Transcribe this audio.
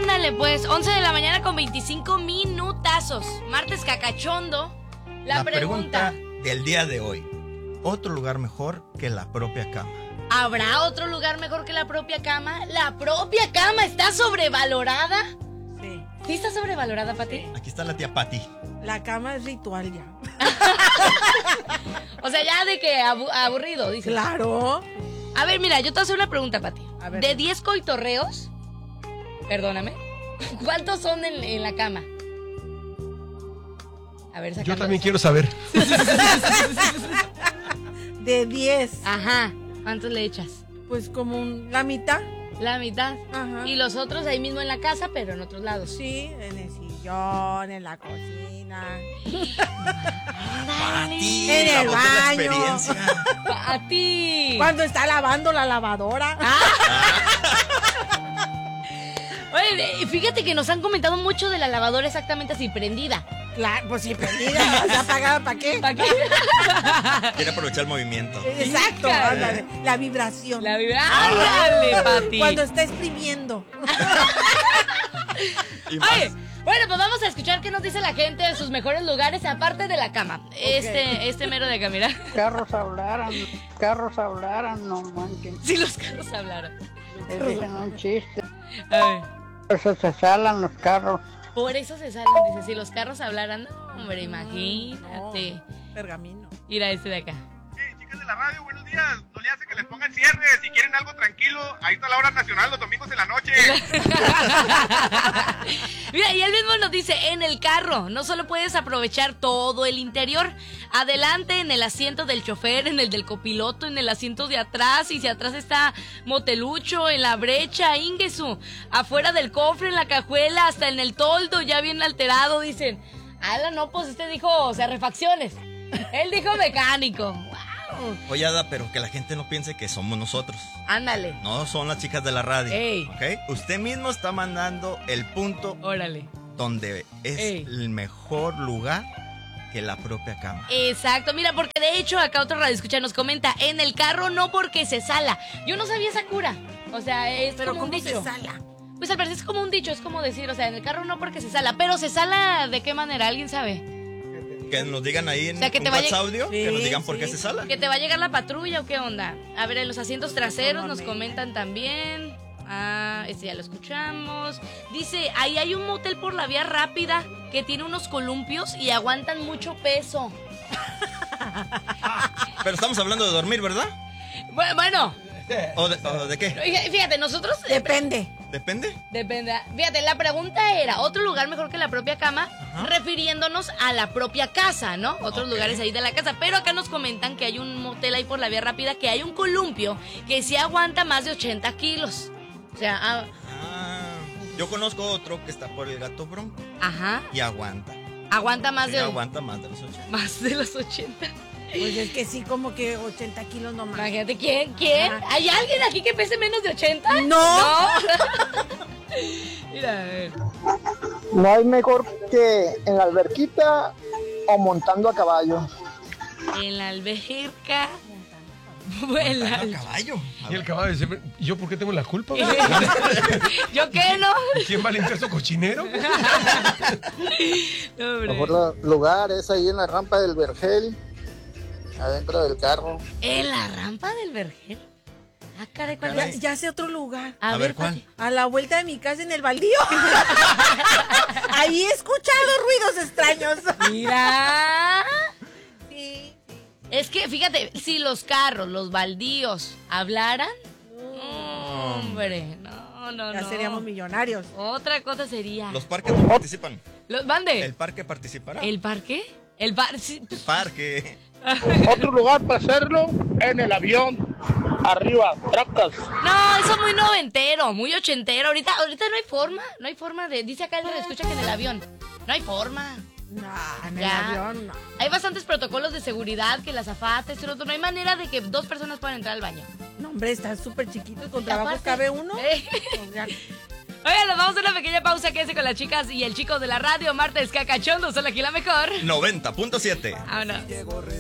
Ándale, pues, 11 de la mañana con 25 minutazos. Martes cacachondo. La pregunta del día de hoy. ¿Otro lugar mejor que la propia cama? ¿Habrá otro lugar mejor que la propia cama? ¿La propia cama está sobrevalorada? Sí. ¿Sí está sobrevalorada, Pati? Aquí está la tía Pati. La cama es ritual ya. O sea, ya de que aburrido, dice. Claro. A ver, mira, yo te voy a hacer una pregunta, Pati. A ver. De 10 coitorreos, perdóname, ¿cuántos son en la cama? A ver, Yo también quiero saber. De 10. Ajá, ¿cuántos le echas? Pues como la mitad. La mitad. Ajá. Y los otros ahí mismo en la casa, pero en otros lados. Sí, en el sillón, en la cocina. Pati, En el la voz de la baño. experiencia. Pati. Cuando está lavando la lavadora. Oye, fíjate que nos han comentado mucho de la lavadora exactamente así, prendida. Claro, pues si prendida, ¿ya apagada para qué? ¿Para qué? Quiere aprovechar el movimiento. Exacto, Hija. ándale, la vibración. La vibra. ¡Ándale, Pati! Cuando está exprimiendo. Y más. Oye, bueno, pues vamos a escuchar qué nos dice la gente de sus mejores lugares aparte de la cama. Este mero de acá, mira. Carros hablaran, no manchen. Si los carros hablaran. Les dicen un chiste. A ver. Por eso se salan los carros. Por eso se salen, dice, si los carros hablaran, no, hombre, imagínate. No, pergamino. Mira este de acá. Chicas de la radio, buenos días. No le hace que les pongan cierre. Si quieren algo tranquilo, ahí está la hora nacional los domingos en la noche. Mira, y él mismo nos dice, en el carro, no solo puedes aprovechar todo el interior, adelante en el asiento del chofer, en el del copiloto, en el asiento de atrás, y si atrás está motelucho, en la brecha, ingesu, afuera del cofre, en la cajuela, hasta en el toldo, ya bien alterado, dicen. Ala, no, pues este dijo, o sea, refacciones. Él dijo mecánico. Wow. Oye, Ada, pero que la gente no piense que somos nosotros. Ándale. No son las chicas de la radio. Ey. ¿Ok? Usted mismo está mandando el punto Órale. donde es Ey. el mejor lugar que la propia cama. Exacto, mira, porque de hecho acá otro radioescucha nos comenta, en el carro no porque se sala. Yo no sabía esa cura. O sea, es Pero como un ¿cómo dicho. se sala? Pues al parecer es como un dicho, es como decir, o sea, en el carro no porque se sala, pero se sala ¿de qué manera? ¿Alguien sabe? Que nos digan ahí en O sea, que un te vaya- WhatsApp audio, que nos Sí, digan por qué sí. se sala. ¿Que te va a llegar la patrulla o qué onda? A ver, en los asientos traseros nos Normalmente. comentan también. Ah, este ya lo escuchamos. Dice, ahí hay un motel por la vía rápida que tiene unos columpios y aguantan mucho peso. Pero estamos hablando de dormir, ¿verdad? Bueno, ¿O de qué? fíjate, nosotros... Depende. ¿Depende? Depende. Fíjate, la pregunta era, ¿otro lugar mejor que la propia cama? Ajá. Refiriéndonos a la propia casa, ¿no? Otros Ok. lugares ahí de la casa. Pero acá nos comentan que hay un motel ahí por la vía rápida, que hay un columpio que sí aguanta más de 80 kilos. O sea, Yo conozco otro que está por el Gato Bronco ajá, y aguanta. aguanta más Sí, de... aguanta más de los 80. Más de los 80. Pues es que sí, como que 80 kilos nomás. Imagínate, ¿quién? Ajá. ¿Hay alguien aquí que pese menos de 80? No. Mira, a ver. No hay mejor que en la alberquita o montando a caballo. En la alberca. Montando a caballo. Y el caballo dice, ¿y yo por qué tengo la culpa? ¿Yo qué, no? ¿Y quién va a limpiar su cochinero? No, hombre. Mejor lugar es ahí en la rampa del Vergel, adentro del carro. ¿En la rampa del Vergel? Ah, caray, ¿cuál Ya, es? ya sé otro lugar. A ver, ¿cuál? Pati. A la vuelta de mi casa en el baldío. Ahí he escuchado ruidos extraños. Mira. Sí. Es que, fíjate, si los carros, los baldíos, hablaran, hombre, no. Ya seríamos millonarios. Otra cosa sería... Los parques no participan. ¿Mande? El parque participará. ¿El parque? Sí. El parque. Otro lugar para hacerlo en el avión, arriba, tracas. No, eso es muy noventero, muy ochentero. Ahorita no hay forma de... Dice acá el que escucha que en el avión. No hay forma. No, en el Ya. avión no. Hay bastantes protocolos de seguridad, que la azafata, esto y lo otro. No hay manera de que dos personas puedan entrar al baño. No, hombre, está súper chiquito y con Y trabajo aparte- cabe uno. Eh. Ya. Oigan, nos vamos a una pequeña pausa. Quédense con las chicas y el chico de la radio. Martes cacachondo, solo aquí la mejor. 90.7. Vámonos.